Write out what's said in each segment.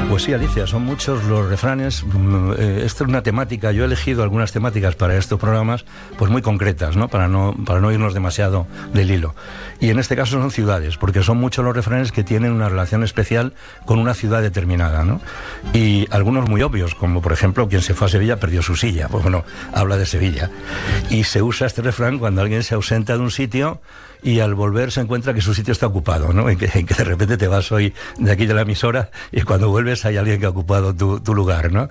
Pues sí, Alicia, son muchos los refranes. Esta es una temática, yo he elegido algunas temáticas para estos programas, pues muy concretas, ¿no? Para no irnos demasiado del hilo. Y en este caso son ciudades, porque son muchos los refranes que tienen una relación especial con una ciudad determinada, ¿no? Y algunos muy obvios, como por ejemplo, quien se fue a Sevilla perdió su silla. Pues bueno, habla de Sevilla. Y se usa este refrán cuando alguien se ausenta de un sitio y al volver se encuentra que su sitio está ocupado, ¿no? En que de repente te vas hoy de aquí de la emisora y cuando vuelves hay alguien que ha ocupado tu lugar, ¿no?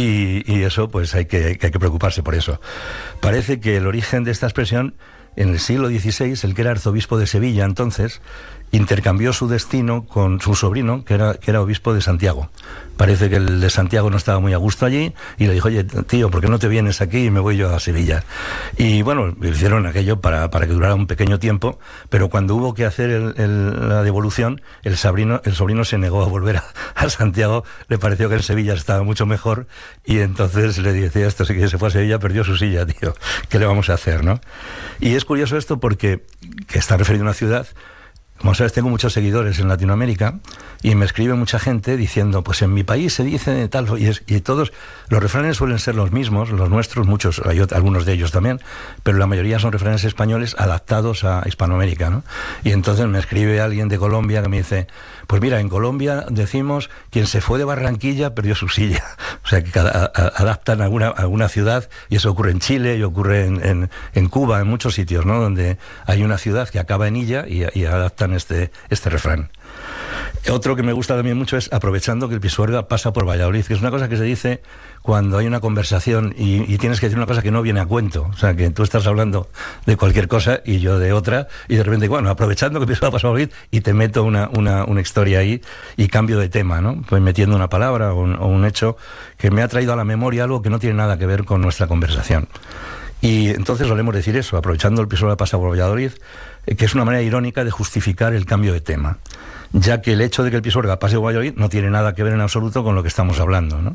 Y eso, pues hay que preocuparse por eso. Parece que el origen de esta expresión, en el siglo XVI, el que era arzobispo de Sevilla entonces, intercambió su destino con su sobrino, que era obispo de Santiago. Parece que el de Santiago no estaba muy a gusto allí y le dijo: oye, tío, ¿por qué no te vienes aquí y me voy yo a Sevilla? Y bueno, hicieron aquello para que durara un pequeño tiempo, pero cuando hubo que hacer la devolución, el sobrino se negó a volver a Santiago, le pareció que en Sevilla estaba mucho mejor y entonces le decía: esto sí que se fue a Sevilla, perdió su silla, tío, ¿qué le vamos a hacer, no? Y es curioso esto porque que está referido a una ciudad. Como sabes, tengo muchos seguidores en Latinoamérica y me escribe mucha gente diciendo: pues en mi país se dice tal, y todos los refranes suelen ser los mismos, los nuestros, muchos, hay algunos de ellos también, pero la mayoría son refranes españoles adaptados a Hispanoamérica, ¿no? Y entonces me escribe alguien de Colombia que me dice: pues mira, en Colombia decimos quien se fue de Barranquilla perdió su silla. O sea, que adaptan a alguna ciudad, y eso ocurre en Chile y ocurre en Cuba, en muchos sitios, ¿no? Donde hay una ciudad que acaba en illa y adaptan este refrán. Otro que me gusta también mucho es aprovechando que el Pisuerga pasa por Valladolid, que es una cosa que se dice cuando hay una conversación y tienes que decir una cosa que no viene a cuento. O sea, que tú estás hablando de cualquier cosa y yo de otra, y de repente, bueno, aprovechando que el Pisuerga pasa por Valladolid, y te meto una historia ahí y cambio de tema, ¿no? Pues metiendo una palabra o un hecho que me ha traído a la memoria algo que no tiene nada que ver con nuestra conversación. Y entonces solemos decir eso, aprovechando el Pisuerga pasa por Valladolid, que es una manera irónica de justificar el cambio de tema, ya que el hecho de que el Pisuerga pase por Valladolid no tiene nada que ver en absoluto con lo que estamos hablando, ¿no?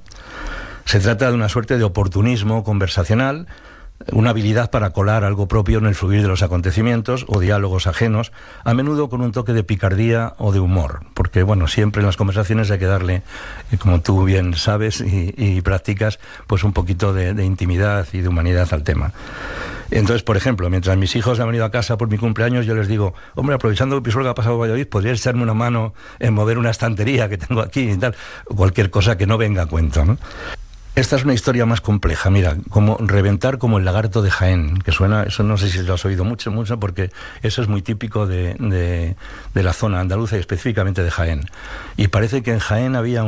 Se trata de una suerte de oportunismo conversacional, una habilidad para colar algo propio en el fluir de los acontecimientos o diálogos ajenos, a menudo con un toque de picardía o de humor, porque bueno, siempre en las conversaciones hay que darle, como tú bien sabes y practicas, pues un poquito de intimidad y de humanidad al tema. Entonces, por ejemplo, mientras mis hijos han venido a casa por mi cumpleaños, yo les digo: hombre, aprovechando que el Pisuerga ha pasado por Valladolid, ¿podrías echarme una mano en mover una estantería que tengo aquí y tal? Cualquier cosa que no venga a cuento, ¿no? Esta es una historia más compleja, mira, como reventar como el lagarto de Jaén, que suena, eso no sé si lo has oído mucho, porque eso es muy típico de la zona andaluza y específicamente de Jaén. Y parece que en Jaén había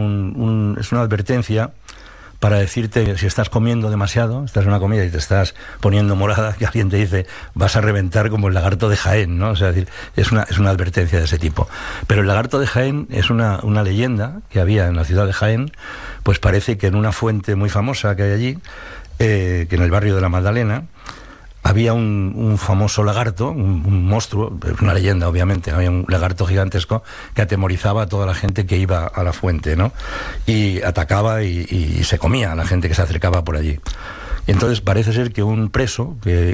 es una advertencia para decirte, si estás comiendo demasiado, estás en una comida y te estás poniendo morada, que alguien te dice: vas a reventar como el lagarto de Jaén, ¿no? O sea, es una advertencia de ese tipo. Pero el lagarto de Jaén es una leyenda que había en la ciudad de Jaén. Pues parece que en una fuente muy famosa que hay allí, que en el barrio de la Magdalena, había un famoso lagarto, un monstruo, una leyenda obviamente, había un lagarto gigantesco que atemorizaba a toda la gente que iba a la fuente, ¿no? Y atacaba y se comía a la gente que se acercaba por allí. Y entonces parece ser que un preso,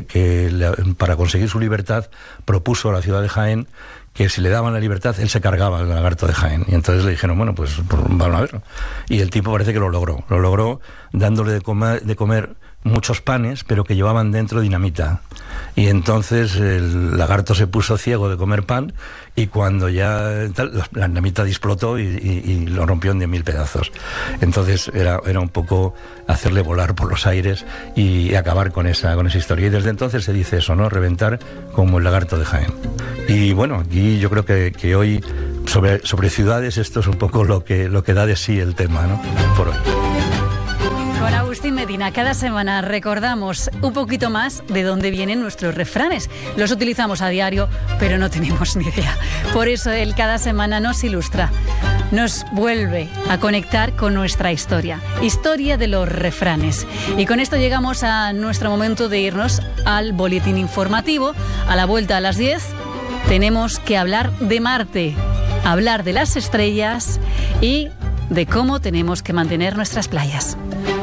para conseguir su libertad, propuso a la ciudad de Jaén que si le daban la libertad, él se cargaba al lagarto de Jaén. Y entonces le dijeron: bueno, pues vamos a verlo. Y el tipo parece que lo logró dándole de comer muchos panes, pero que llevaban dentro dinamita. Y entonces el lagarto se puso ciego de comer pan, y cuando ya la dinamita explotó y lo rompió en 10.000 pedazos. Entonces era un poco hacerle volar por los aires y acabar con esa historia. Y desde entonces se dice eso, ¿no? Reventar como el lagarto de Jaén. Y bueno, aquí yo creo que hoy sobre ciudades esto es un poco lo que da de sí el tema, ¿no? Por hoy. Con Agustín Medina, cada semana recordamos un poquito más de dónde vienen nuestros refranes. Los utilizamos a diario, pero no tenemos ni idea. Por eso él cada semana nos ilustra, nos vuelve a conectar con nuestra historia de los refranes. Y con esto llegamos a nuestro momento de irnos al boletín informativo. A la vuelta a las 10 tenemos que hablar de Marte, hablar de las estrellas y de cómo tenemos que mantener nuestras playas.